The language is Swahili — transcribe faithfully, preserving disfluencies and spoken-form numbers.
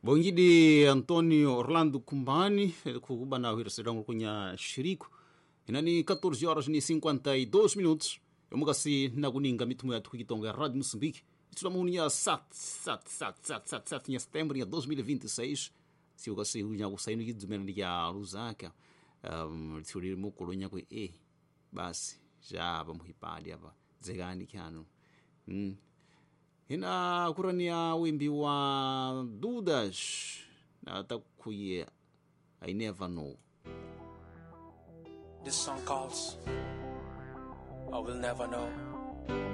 Bongidi Antonio Orlando Kumbani kubana hirasirang kunya shiriku. Inani catorze horas ni cinquenta e dois minutos. Yomugasi naguninga mitmu ya tukitonga Rádio Moçambique. Itulamunia sat sat sat sat sat sat em setembro de dois mil e vinte e seis. Se eu gostei de algo saindo de domínio de Lusaka, um, de mo colonia com e basi já vamos ripar hapa zegani kiano. Hum. Hina kurania wimbi wa dudas na takuye. I never know. This song calls I will never know.